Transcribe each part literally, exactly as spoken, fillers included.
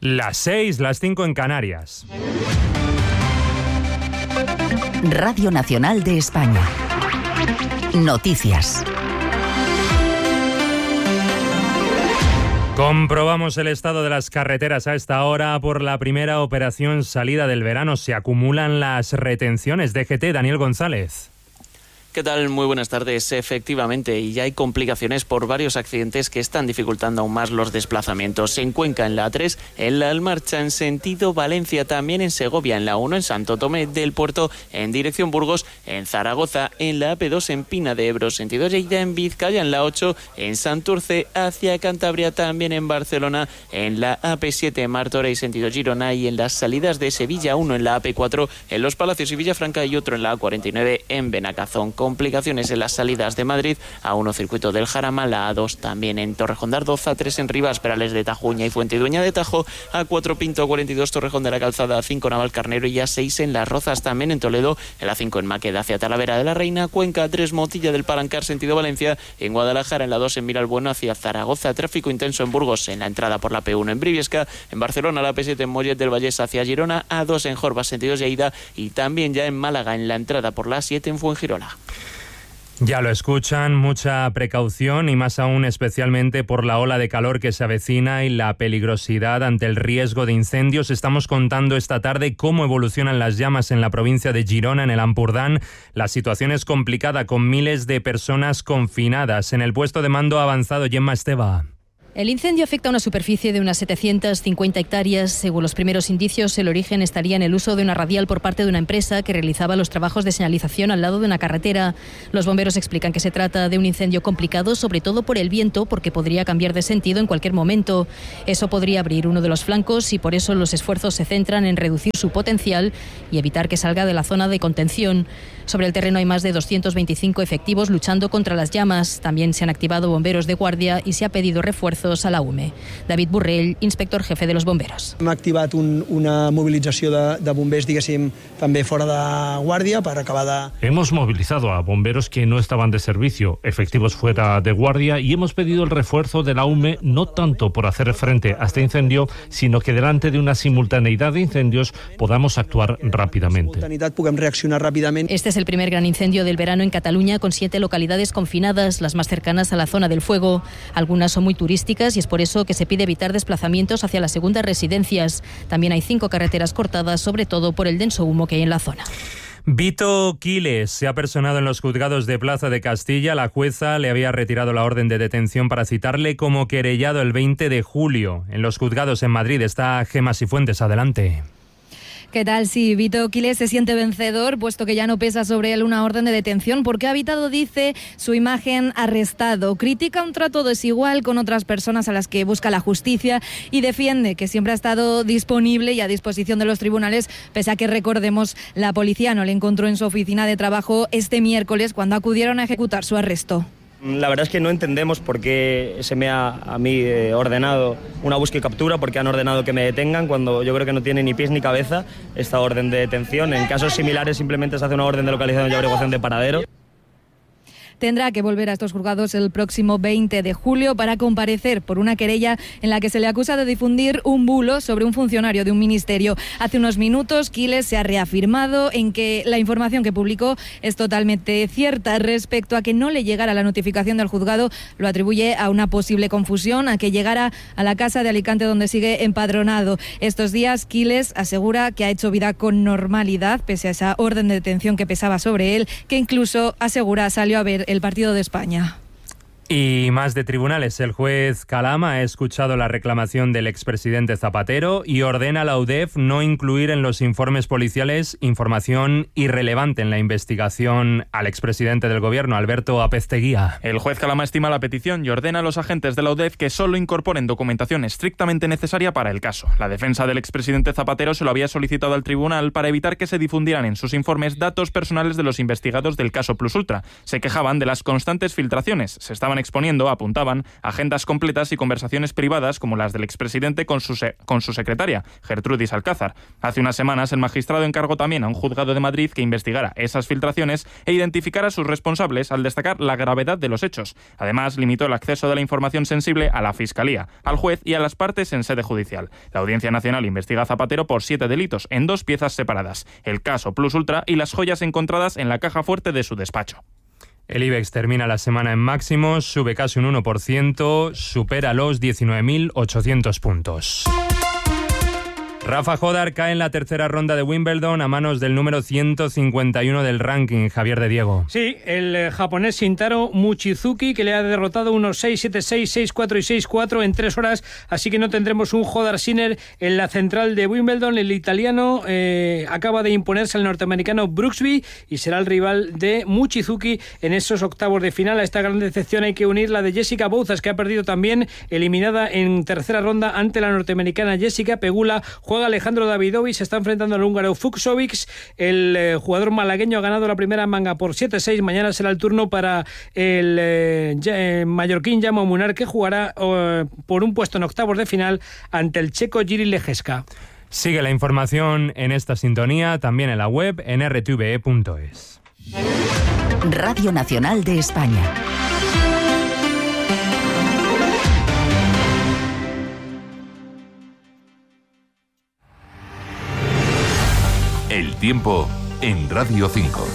Las seis, las cinco en Canarias. Radio Nacional de España. Noticias. Comprobamos el estado de las carreteras a esta hora. Por la primera operación salida del verano se acumulan las retenciones. D G T, Daniel González. ¿Qué tal? Muy buenas tardes. Efectivamente, y ya hay complicaciones por varios accidentes que están dificultando aún más los desplazamientos. En Cuenca, en la A tres, en la Almarcha, en sentido Valencia, también en Segovia, en la uno, en Santo Tomé del Puerto, en dirección Burgos, en Zaragoza, en la A P dos, en Pina de Ebro, sentido Lleida, en Vizcaya, en la ocho, en Santurce, hacia Cantabria, también en Barcelona, en la A P siete, en Martorell, sentido Girona, y en las salidas de Sevilla, uno en la A P cuatro, en Los Palacios y Villafranca, y otro en la A cuarenta y nueve, en Benacazón. Complicaciones en las salidas de Madrid, A uno Circuito del Jarama, la A dos también en Torrejón de Ardoz, A tres en Rivas, Perales de Tajuña y Fuentidueña de Tajo, A cuatro Pinto, A cuarenta y dos Torrejón de la Calzada, A cinco Navalcarnero y A seis en Las Rozas, también en Toledo, el A cinco en Maqueda hacia Talavera de la Reina, Cuenca, A tres Motilla del Palancar, sentido Valencia, en Guadalajara, en la dos en Miralbueno hacia Zaragoza, tráfico intenso en Burgos, en la entrada por la P uno en Briviesca, en Barcelona la P siete en Mollet del Vallés hacia Girona, A dos en Jorba, sentido Lleida, y también ya en Málaga, en la entrada por la A siete en Fuengirola. Ya lo escuchan, mucha precaución y más aún especialmente por la ola de calor que se avecina y la peligrosidad ante el riesgo de incendios. Estamos contando esta tarde cómo evolucionan las llamas en la provincia de Girona, en el Ampurdán. La situación es complicada con miles de personas confinadas. En el puesto de mando ha avanzado Gemma Esteva. El incendio afecta a una superficie de unas setecientas cincuenta hectáreas. Según los primeros indicios, el origen estaría en el uso de una radial por parte de una empresa que realizaba los trabajos de señalización al lado de una carretera. Los bomberos explican que se trata de un incendio complicado, sobre todo por el viento, porque podría cambiar de sentido en cualquier momento. Eso podría abrir uno de los flancos y por eso los esfuerzos se centran en reducir su potencial y evitar que salga de la zona de contención. Sobre el terreno hay más de doscientos veinticinco efectivos luchando contra las llamas. También se han activado bomberos de guardia y se ha pedido refuerzo a la U M E. David Borrell, inspector jefe de los bomberos. Hem activat un, una mobilització de, de bombers, diguéssim, també fora de guàrdia per acabar de... Hemos movilizado a bomberos que no estaban de servicio, efectivos fuera de guardia, y hemos pedido el refuerzo de la U M E no tanto por hacer frente a este incendio, sino que delante de una simultaneidad de incendios podamos actuar rápidamente. Puguem reaccionar rápidamente. Este es el primer gran incendio del verano en Cataluña, con siete localidades confinadas, las más cercanas a la zona del fuego. Algunas son muy turísticas y es por eso que se pide evitar desplazamientos hacia las segundas residencias. También hay cinco carreteras cortadas, sobre todo por el denso humo que hay en la zona. Vito Quiles se ha personado en los juzgados de Plaza de Castilla. La jueza le había retirado la orden de detención para citarle como querellado el veinte de julio. En los juzgados en Madrid está Gemma Sifuentes. Adelante. ¿Qué tal? Sí, Vito Quiles se siente vencedor, puesto que ya no pesa sobre él una orden de detención, porque ha evitado, dice, su imagen arrestado. Critica un trato desigual con otras personas a las que busca la justicia y defiende que siempre ha estado disponible y a disposición de los tribunales, pese a que, recordemos, la policía no le encontró en su oficina de trabajo este miércoles cuando acudieron a ejecutar su arresto. La verdad es que no entendemos por qué se me ha a mí eh, ordenado una búsqueda y captura, porque han ordenado que me detengan cuando yo creo que no tiene ni pies ni cabeza esta orden de detención. En casos similares simplemente se hace una orden de localización y averiguación de paradero. Tendrá que volver a estos juzgados el próximo veinte de julio para comparecer por una querella en la que se le acusa de difundir un bulo sobre un funcionario de un ministerio. Hace unos minutos, Quiles se ha reafirmado en que la información que publicó es totalmente cierta. Respecto a que no le llegara la notificación del juzgado, lo atribuye a una posible confusión, a que llegara a la casa de Alicante donde sigue empadronado. Estos días, Quiles asegura que ha hecho vida con normalidad, pese a esa orden de detención que pesaba sobre él, que incluso, asegura, salió a ver el partido de España. Y más de tribunales. El juez Calama ha escuchado la reclamación del expresidente Zapatero y ordena a la U D E F no incluir en los informes policiales información irrelevante en la investigación al expresidente del gobierno, Alberto Apezteguía. El juez Calama estima la petición y ordena a los agentes de la U D E F que solo incorporen documentación estrictamente necesaria para el caso. La defensa del expresidente Zapatero se lo había solicitado al tribunal para evitar que se difundieran en sus informes datos personales de los investigados del caso Plus Ultra. Se quejaban de las constantes filtraciones. Se estaban estaban exponiendo, apuntaban, agendas completas y conversaciones privadas como las del expresidente con su, se- con su secretaria, Gertrudis Alcázar. Hace unas semanas el magistrado encargó también a un juzgado de Madrid que investigara esas filtraciones e identificara a sus responsables al destacar la gravedad de los hechos. Además, limitó el acceso de la información sensible a la Fiscalía, al juez y a las partes en sede judicial. La Audiencia Nacional investiga a Zapatero por siete delitos en dos piezas separadas: el caso Plus Ultra y las joyas encontradas en la caja fuerte de su despacho. El IBEX termina la semana en máximos, sube casi un uno por ciento, supera los diecinueve mil ochocientos puntos. Rafa Jodar cae en la tercera ronda de Wimbledon a manos del número ciento cincuenta y uno del ranking, Javier de Diego. Sí, el eh, japonés Shintaro Mochizuki, que le ha derrotado unos seis siete seis, seis cuatro y seis cuatro en tres horas, así que no tendremos un Jodar Sinner en la central de Wimbledon. El italiano eh, acaba de imponerse al norteamericano Brooksby y será el rival de Mochizuki en esos octavos de final. A esta gran decepción hay que unir la de Jessica Bouzas, que ha perdido también, eliminada en tercera ronda ante la norteamericana Jessica Pegula. Juega Alejandro Davidovich, se está enfrentando al húngaro Fucsovic. El eh, jugador malagueño ha ganado la primera manga por siete seis. Mañana será el turno para el eh, eh, mallorquín Jaume Munar, que jugará eh, por un puesto en octavos de final ante el checo Jiří Ležeska. Sigue la información en esta sintonía, también en la web en r t v e punto es. Radio Nacional de España. El tiempo en Radio cinco.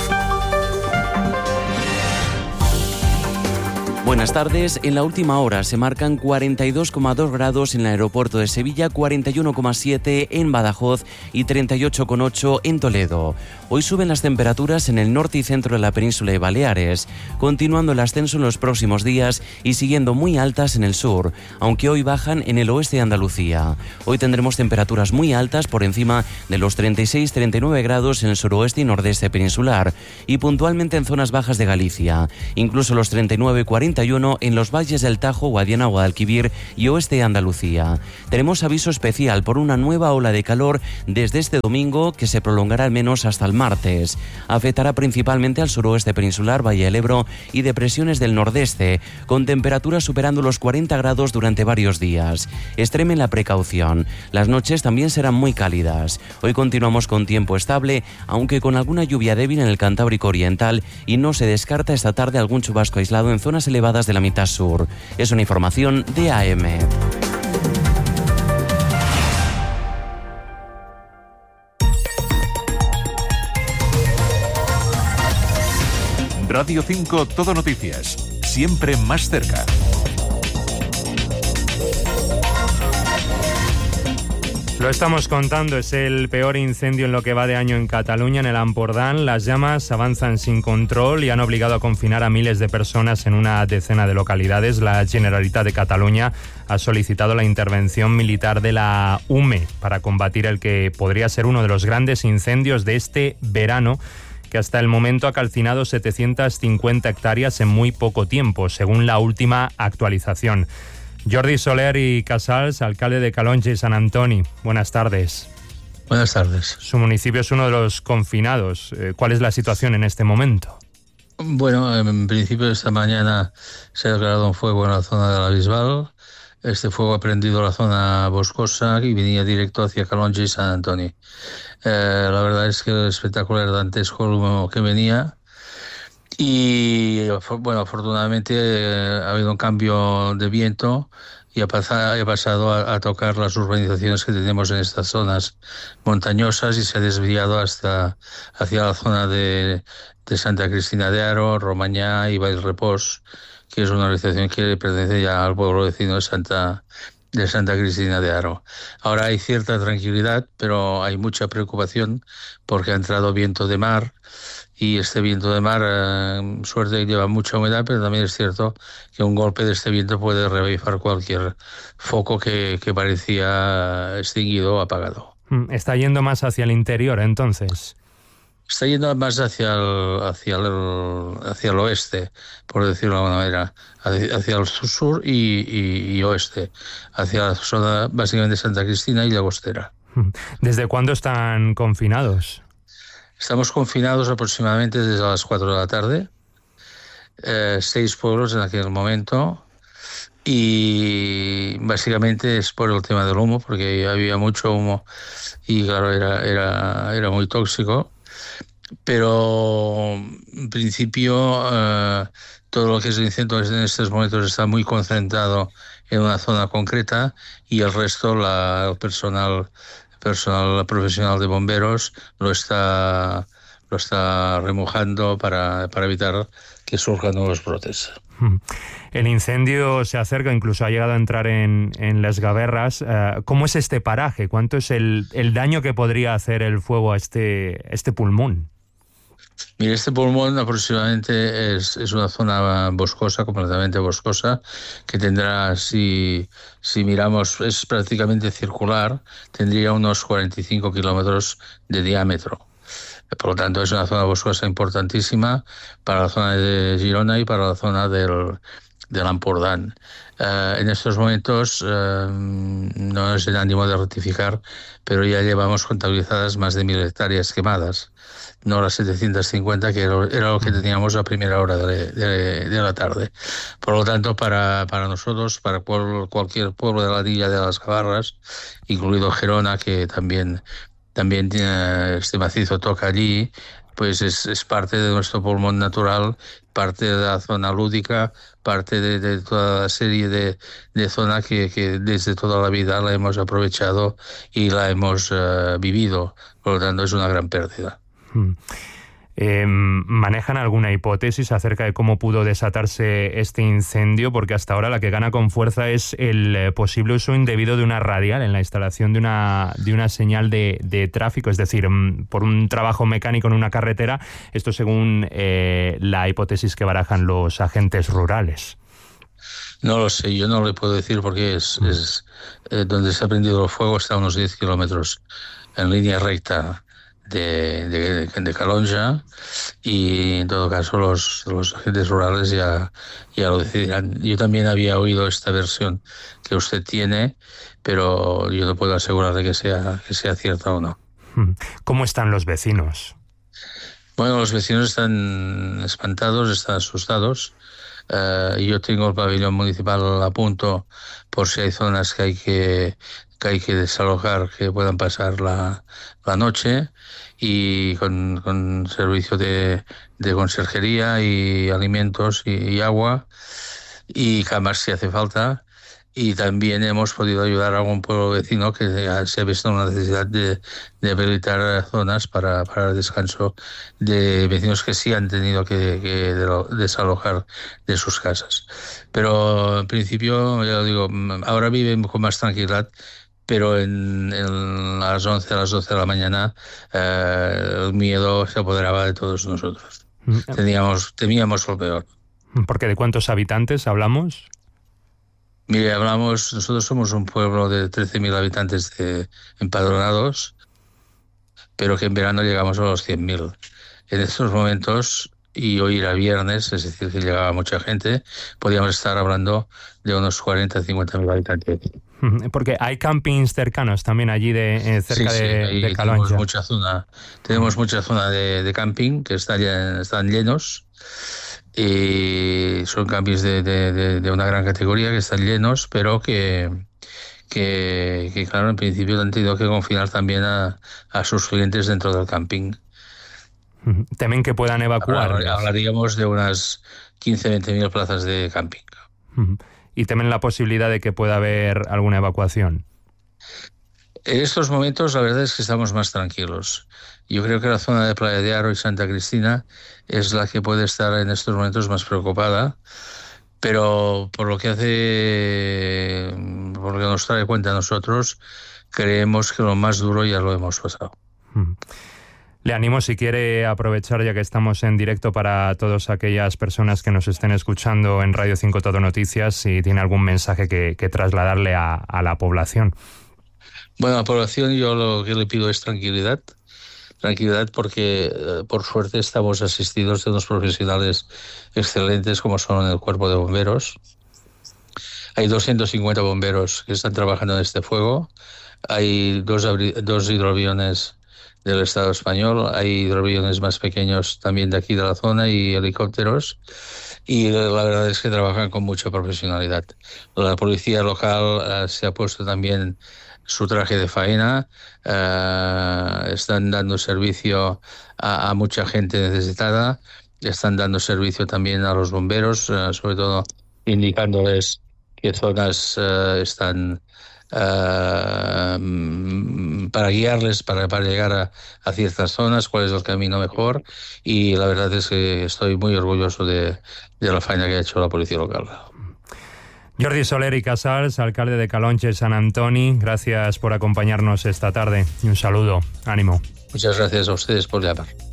Buenas tardes. En la última hora se marcan cuarenta y dos coma dos grados en el aeropuerto de Sevilla, cuarenta y uno coma siete en Badajoz y treinta y ocho coma ocho en Toledo. Hoy suben las temperaturas en el norte y centro de la península de Baleares, continuando el ascenso en los próximos días y siguiendo muy altas en el sur, aunque hoy bajan en el oeste de Andalucía. Hoy tendremos temperaturas muy altas por encima de los treinta y seis a treinta y nueve grados en el suroeste y nordeste peninsular y puntualmente en zonas bajas de Galicia, incluso los treinta y nueve a cuarenta y uno en los valles del Tajo, Guadiana, Guadalquivir y oeste de Andalucía. Tenemos aviso especial por una nueva ola de calor desde este domingo que se prolongará al menos hasta el martes. Afectará principalmente al suroeste peninsular, Valle del Ebro y depresiones del nordeste, con temperaturas superando los cuarenta grados durante varios días. Extremen la precaución. Las noches también serán muy cálidas. Hoy continuamos con tiempo estable, aunque con alguna lluvia débil en el Cantábrico Oriental, y no se descarta esta tarde algún chubasco aislado en zonas elevadas de la mitad sur. Es una información de A M. Radio cinco Todo Noticias, siempre más cerca. Lo estamos contando, es el peor incendio en lo que va de año en Cataluña, en el Ampurdán. Las llamas avanzan sin control y han obligado a confinar a miles de personas en una decena de localidades. La Generalitat de Cataluña ha solicitado la intervención militar de la U M E para combatir el que podría ser uno de los grandes incendios de este verano, que hasta el momento ha calcinado setecientas cincuenta hectáreas en muy poco tiempo, según la última actualización. Jordi Soler y Casals, alcalde de Calonge y Sant Antoni. Buenas tardes. Buenas tardes. Su municipio es uno de los confinados. ¿Cuál es la situación en este momento? Bueno, en principio esta mañana se ha declarado un fuego en la zona de la Bisbal. Este fuego ha prendido la zona boscosa y venía directo hacia Calonge y Sant Antoni. Eh, la verdad es que el espectáculo era dantesco el humo que venía. Y bueno, afortunadamente eh, ha habido un cambio de viento y ha pasado, ha pasado a, a tocar las urbanizaciones que tenemos en estas zonas montañosas y se ha desviado hasta hacia la zona de, de Santa Cristina de Aro, Romañá y Vallrepós, que es una urbanización que pertenece ya al pueblo vecino de Santa de Santa Cristina de Aro. Ahora hay cierta tranquilidad, pero hay mucha preocupación porque ha entrado viento de mar. Y este viento de mar, eh, suerte que lleva mucha humedad, pero también es cierto que un golpe de este viento puede revivir cualquier foco que, que parecía extinguido o apagado. Está yendo más hacia el interior, entonces. Está yendo más hacia el, hacia el, hacia el oeste, por decirlo de alguna manera, hacia, hacia el sur y, y, y oeste, hacia la zona básicamente Santa Cristina y Llagostera. ¿Desde cuándo están confinados? Estamos confinados aproximadamente desde las cuatro de la tarde eh, seis pueblos en aquel momento. Y básicamente es por el tema del humo, porque había mucho humo y claro, era, era, era muy tóxico. Pero en principio eh, todo lo que es el incendio en estos momentos está muy concentrado en una zona concreta y el resto, la, el personal, personal profesional de bomberos lo está, lo está remojando para, para evitar que surjan nuevos brotes. El incendio se acerca, incluso ha llegado a entrar en, en Las Gaberras. Uh, ¿Cómo es este paraje? ¿Cuánto es el, el daño que podría hacer el fuego a este, este pulmón? Mire, este pulmón aproximadamente es, es una zona boscosa, completamente boscosa, que tendrá, si, si miramos, es prácticamente circular, tendría unos cuarenta y cinco kilómetros de diámetro. Por lo tanto, es una zona boscosa importantísima para la zona de Girona y para la zona del, del Ampurdán. Uh, en estos momentos, uh, no es el ánimo de rectificar, pero ya llevamos contabilizadas más de mil hectáreas quemadas, no las setecientas cincuenta, que era lo que teníamos a primera hora de, de, de la tarde. Por lo tanto, para, para nosotros, para pueblo, cualquier pueblo de la Villa de las Gabarras, incluido Gerona, que también... También uh, este macizo toca allí, pues es, es parte de nuestro pulmón natural, parte de la zona lúdica, parte de, de toda la serie de, de zona que, que desde toda la vida la hemos aprovechado y la hemos uh, vivido. Por lo tanto, es una gran pérdida. Hmm. Eh, ¿Manejan alguna hipótesis acerca de cómo pudo desatarse este incendio? Porque hasta ahora la que gana con fuerza es el eh, posible uso indebido de una radial en la instalación de una, de una señal de, de tráfico, es decir, mm, por un trabajo mecánico en una carretera, esto según eh, la hipótesis que barajan los agentes rurales. No lo sé, yo no le puedo decir porque es, mm. es eh, donde se ha prendido el fuego está a unos diez kilómetros en línea recta de, de, de Calonja, y en todo caso los, los agentes rurales ya, ya lo decidirán. Yo también había oído esta versión que usted tiene, pero yo no puedo asegurarle que sea, que sea cierta o no. ¿Cómo están los vecinos? Bueno, los vecinos están espantados, están asustados. Uh, yo tengo el pabellón municipal a punto por si hay zonas que hay que, que, hay que desalojar, que puedan pasar la, la noche, y con, con servicio de, de conserjería y alimentos y, y agua y camas si hace falta. Y también hemos podido ayudar a algún pueblo vecino que se ha visto una necesidad de, de habilitar zonas para, para el descanso de vecinos que sí han tenido que, que desalojar de sus casas. Pero en principio, ya lo digo, ahora viven con más tranquilidad, pero en, en las once, a las doce de la mañana eh, el miedo se apoderaba de todos nosotros. Teníamos, temíamos lo peor. ¿Porque de cuántos habitantes hablamos? Mire, hablamos, nosotros somos un pueblo de trece mil habitantes de, empadronados, pero que en verano llegamos a los cien mil. En estos momentos, y hoy era viernes, es decir, que llegaba mucha gente, podíamos estar hablando de unos cuarenta a cincuenta mil habitantes. Porque hay campings cercanos también allí de eh, cerca sí, sí, de, de Calonja. Tenemos mucha zona, tenemos mucha zona de, de camping que está, están llenos. Y son campings de, de, de, de una gran categoría que están llenos, pero que, que, que claro, en principio han tenido que confinar también a, a sus clientes dentro del camping. ¿Temen que puedan evacuar? Ahora, hablaríamos de unas quince a veinte mil plazas de camping. ¿Y temen la posibilidad de que pueda haber alguna evacuación? En estos momentos la verdad es que estamos más tranquilos. Yo creo que la zona de Playa de Aro y Santa Cristina es la que puede estar en estos momentos más preocupada, pero por lo que hace, por lo que nos trae cuenta a nosotros, creemos que lo más duro ya lo hemos pasado. Le animo, si quiere, aprovechar ya que estamos en directo para todas aquellas personas que nos estén escuchando en Radio cinco Todo Noticias, si tiene algún mensaje que, que trasladarle a, a la población. Bueno, a la población yo lo que le pido es tranquilidad. Tranquilidad porque, eh, por suerte, estamos asistidos de unos profesionales excelentes como son el Cuerpo de Bomberos. Hay doscientos cincuenta bomberos que están trabajando en este fuego. Hay dos, dos hidroaviones del Estado español. Hay hidroaviones más pequeños también de aquí de la zona y helicópteros. Y la verdad es que trabajan con mucha profesionalidad. La policía local uh, se ha puesto también su traje de faena, uh, están dando servicio a, a mucha gente necesitada, están dando servicio también a los bomberos, uh, sobre todo indicándoles qué zonas uh, están uh, para guiarles, para, para llegar a, a ciertas zonas, cuál es el camino mejor, y la verdad es que estoy muy orgulloso de, de la faena que ha hecho la policía local. Jordi Soler i Casals, alcalde de Calonge, San Antoni, gracias por acompañarnos esta tarde y un saludo. Ánimo. Muchas gracias a ustedes por llamar.